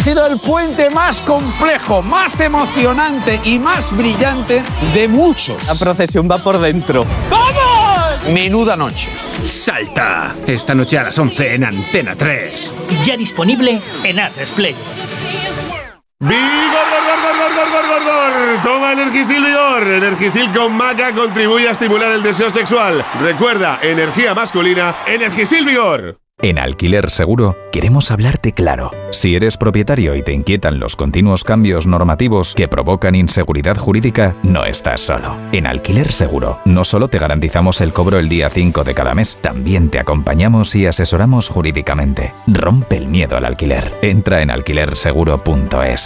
ha sido el puente más complejo, más emocionante y más brillante de muchos. La procesión va por dentro. ¡Vamos! Menuda noche. ¡Salta! Esta noche a las 11 en Antena 3. Ya disponible en A3 Player. ¡Vigor! Toma Energisil Vigor. Energisil con maca contribuye a estimular el deseo sexual. Recuerda, energía masculina, Energisil Vigor. En Alquiler Seguro queremos hablarte claro. Si eres propietario y te inquietan los continuos cambios normativos que provocan inseguridad jurídica, no estás solo. En Alquiler Seguro no solo te garantizamos el cobro el día 5 de cada mes, también te acompañamos y asesoramos jurídicamente. Rompe el miedo al alquiler. Entra en alquilerseguro.es.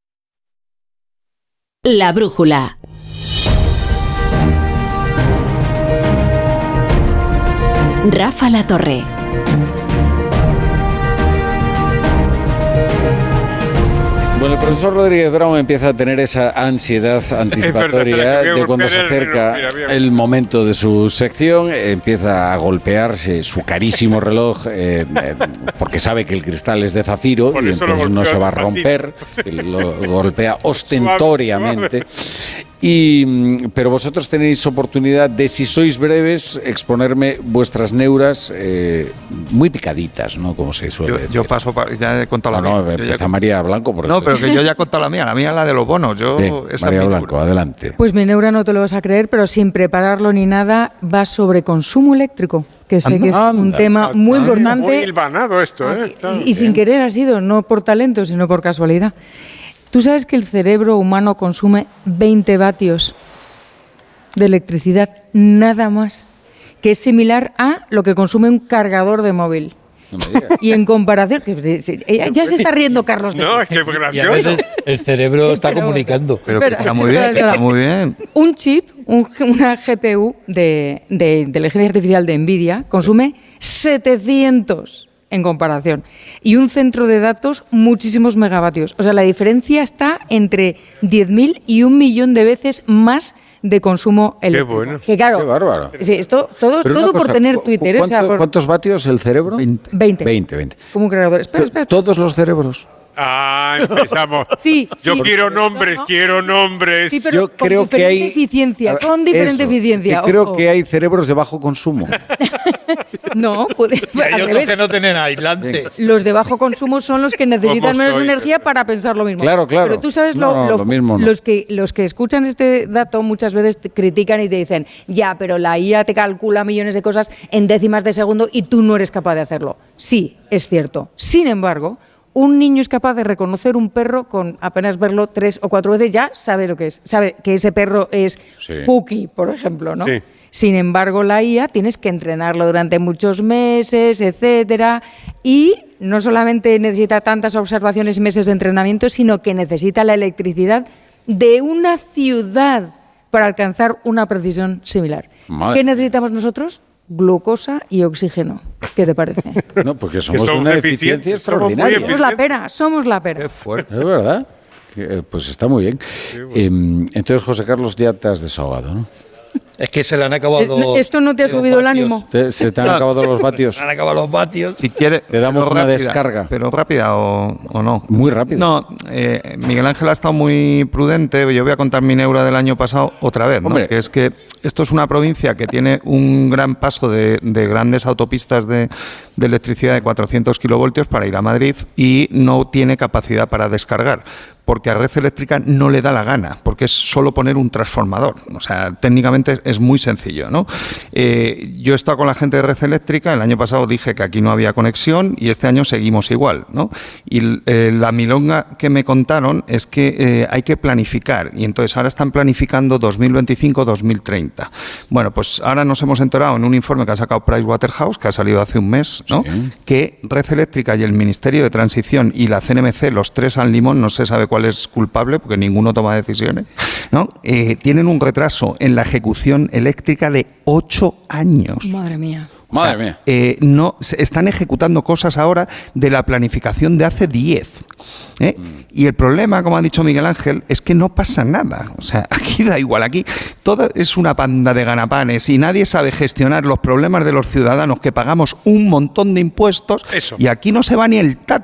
La brújula. Rafa La Torre. Bueno, el profesor Rodríguez Brown empieza a tener esa ansiedad anticipatoria de cuando se acerca el momento de su sección, empieza a golpearse su carísimo reloj porque sabe que el cristal es de zafiro y entonces no se va a romper, lo golpea ostentoriamente. Pero vosotros tenéis oportunidad de, si sois breves, exponerme vuestras neuras muy picaditas, ¿no? Como se suele decir. Yo paso, ya he contado la mía. No, empieza María Blanco. No, pero que yo ya he contado la mía es la de los bonos. María Blanco, adelante. Pues mi neura no te lo vas a creer, pero sin prepararlo ni nada, va sobre consumo eléctrico, que sé que es un tema muy importante. Muy hilvanado esto, ¿eh? Y sin querer ha sido, no por talento, sino por casualidad. ¿Tú sabes que el cerebro humano consume 20 vatios de electricidad, nada más? Que es similar a lo que consume un cargador de móvil. No me digas. Y en comparación, ya se está riendo Carlos. No, es que es gracioso. El cerebro está comunicando. Pero que está muy bien, está muy bien. Un chip, una GPU de inteligencia artificial de Nvidia consume 700 en comparación. Y un centro de datos, muchísimos megavatios. O sea, la diferencia está entre 10.000 y 1 millón de veces más de consumo eléctrico. Qué bueno. Que claro, qué bárbaro. Sí, esto todo por tener Twitter. ¿Cuántos vatios el cerebro? 20. Como un creador. Espera. ¿Todos los cerebros? Ah, empezamos. Sí. Yo quiero nombres. Sí, pero yo creo con diferente eficiencia. Con diferente eficiencia. Creo que hay cerebros de bajo consumo. No, hay otros que no tienen aislante. Los de bajo consumo son los que necesitan menos energía para pensar lo mismo. Claro. Pero tú sabes lo mismo no. Los que escuchan este dato muchas veces te critican y te dicen, ya, pero la IA te calcula millones de cosas en décimas de segundo y tú no eres capaz de hacerlo. Sí, es cierto. Sin embargo, un niño es capaz de reconocer un perro con apenas verlo 3 o 4 veces, ya sabe lo que es. Sabe que ese perro es Cookie, por ejemplo, ¿no? Sí. Sin embargo, la IA tienes que entrenarlo durante muchos meses, etcétera, y no solamente necesita tantas observaciones y meses de entrenamiento, sino que necesita la electricidad de una ciudad para alcanzar una precisión similar. Madre. ¿Qué necesitamos nosotros? Glucosa y oxígeno. ¿Qué te parece? No, porque somos una eficiencia extraordinaria. Somos la pera. Qué fuerte. Es verdad. Pues está muy bien. Entonces, José Carlos, ya te has desahogado, ¿no? Es que se le han acabado ¿Esto no te ha subido el ánimo? ¿Se te han acabado los vatios? Se han acabado los vatios. Si quieres, te damos una descarga. ¿Pero rápida o no? Muy rápida. No, Miguel Ángel ha estado muy prudente. Yo voy a contar mi neura del año pasado otra vez, ¿no? Que es que esto es una provincia que tiene un gran paso de grandes autopistas de electricidad de 400 kilovoltios para ir a Madrid y no tiene capacidad para descargar, porque a Red Eléctrica no le da la gana, porque es solo poner un transformador. O sea, técnicamente es muy sencillo, ¿no? Yo he estado con la gente de Red Eléctrica, el año pasado dije que aquí no había conexión y este año seguimos igual, ¿no? Y la milonga que me contaron es que hay que planificar, y entonces ahora están planificando 2025-2030. Bueno, pues ahora nos hemos enterado en un informe que ha sacado Pricewaterhouse, que ha salido hace un mes, ¿no? Sí. Que Red Eléctrica y el Ministerio de Transición y la CNMC, los tres al limón, no se sabe cuál es culpable, porque ninguno toma decisiones, ¿no? Tienen un retraso en la ejecución eléctrica de 8 años. Madre mía. Madre mía. No, están ejecutando cosas ahora de la planificación de hace 10. Y el problema, como ha dicho Miguel Ángel, es que no pasa nada. O sea, aquí da igual, aquí todo es una panda de ganapanes y nadie sabe gestionar los problemas de los ciudadanos que pagamos un montón de impuestos. Eso. Y aquí no se va ni el tato.